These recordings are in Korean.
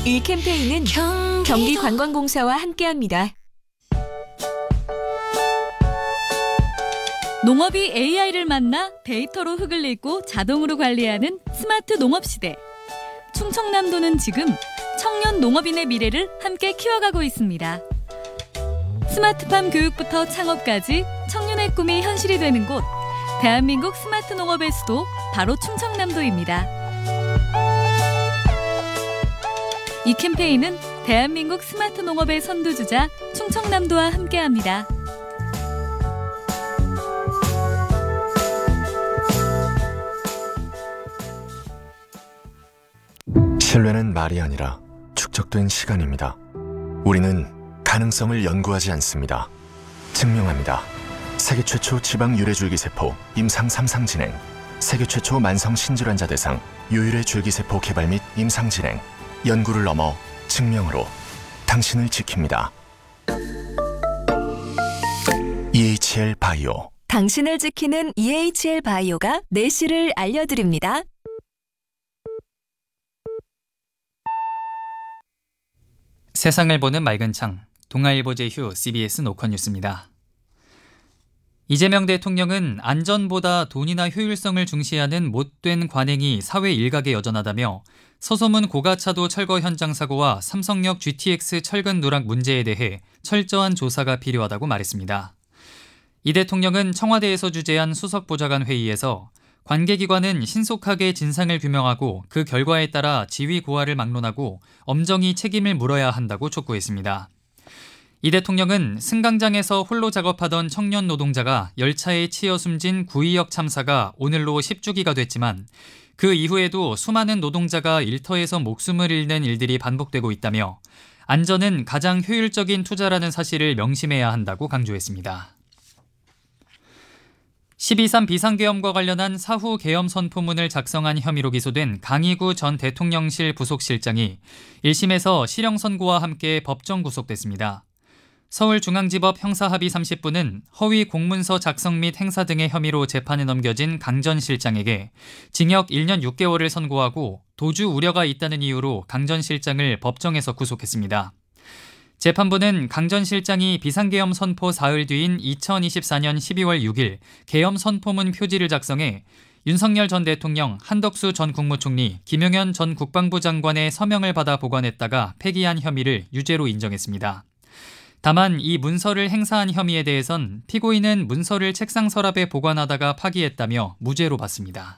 이 캠페인은 경기관광공사와 함께합니다. 농업이 AI를 만나 데이터로 흙을 읽고 자동으로 관리하는 스마트 농업 시대. 충청남도는 지금 청년 농업인의 미래를 함께 키워가고 있습니다. 스마트팜 교육부터 창업까지 청년의 꿈이 현실이 되는 곳, 대한민국 스마트 농업의 수도 바로 충청남도입니다. 이 캠페인은 대한민국 스마트 농업의 선두주자 충청남도와 함께합니다. 신뢰는 말이 아니라 축적된 시간입니다. 우리는 가능성을 연구하지 않습니다. 증명합니다. 세계 최초 지방 유래줄기세포 임상 3상 진행, 세계 최초 만성 신질환자 대상 유일의 줄기세포 개발 및 임상 진행, 연구를 넘어 증명으로 당신을 지킵니다. EHL 바이오. 당신을 지키는 EHL 바이오가 내실을 알려드립니다. 세상을 보는 맑은 창, 동아일보 제휴 CBS 노컷뉴스입니다. 이재명 대통령은 안전보다 돈이나 효율성을 중시하는 못된 관행이 사회 일각에 여전하다며 서소문 고가차도 철거 현장 사고와 삼성역 GTX 철근 누락 문제에 대해 철저한 조사가 필요하다고 말했습니다. 이 대통령은 청와대에서 주재한 수석보좌관 회의에서 관계기관은 신속하게 진상을 규명하고 그 결과에 따라 지위 고하를 막론하고 엄정히 책임을 물어야 한다고 촉구했습니다. 이 대통령은 승강장에서 홀로 작업하던 청년 노동자가 열차에 치여 숨진 구의역 참사가 오늘로 10주기가 됐지만 그 이후에도 수많은 노동자가 일터에서 목숨을 잃는 일들이 반복되고 있다며 안전은 가장 효율적인 투자라는 사실을 명심해야 한다고 강조했습니다. 12.3 비상계엄과 관련한 사후 계엄 선포문을 작성한 혐의로 기소된 강희구 전 대통령실 부속실장이 1심에서 실형 선고와 함께 법정 구속됐습니다. 서울중앙지법 형사합의 30부는 허위 공문서 작성 및 행사 등의 혐의로 재판에 넘겨진 강 전 실장에게 징역 1년 6개월을 선고하고 도주 우려가 있다는 이유로 강 전 실장을 법정에서 구속했습니다. 재판부는 강 전 실장이 비상계엄 선포 사흘 뒤인 2024년 12월 6일 계엄 선포문 표지를 작성해 윤석열 전 대통령, 한덕수 전 국무총리, 김용현 전 국방부 장관의 서명을 받아 보관했다가 폐기한 혐의를 유죄로 인정했습니다. 다만 이 문서를 행사한 혐의에 대해선 피고인은 문서를 책상 서랍에 보관하다가 파기했다며 무죄로 봤습니다.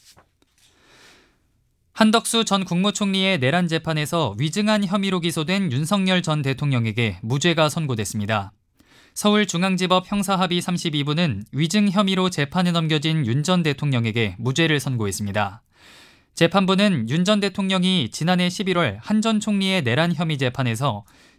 한덕수 전 국무총리의 내란 재판에서 위증한 혐의로 기소된 윤석열 전 대통령에게 무죄가 선고됐습니다. 서울중앙지법 형사합의 32부는 위증 혐의로 재판에 넘겨진 윤 전 대통령에게 무죄를 선고했습니다. 재판부는 윤 전 대통령이 지난해 11월 한 전 총리의 내란 혐의 재판에서